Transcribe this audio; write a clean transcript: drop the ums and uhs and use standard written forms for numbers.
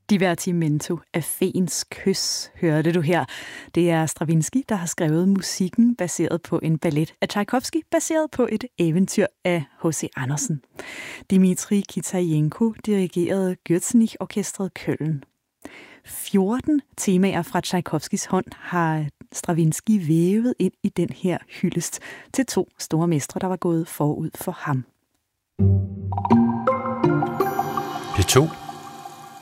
Divertimento af Feens kys, hørte du her. Det er Stravinsky, der har skrevet musikken baseret på en ballet af Tchaikovsky, baseret på et eventyr af H.C. Andersen. Dmitri Kitajenko dirigerede Gürzenich-orkestret Køln. 14 temaer fra Tchaikovskys hånd har Stravinsky vævet ind i den her hyldest til 2 store mestre, der var gået forud for ham. P2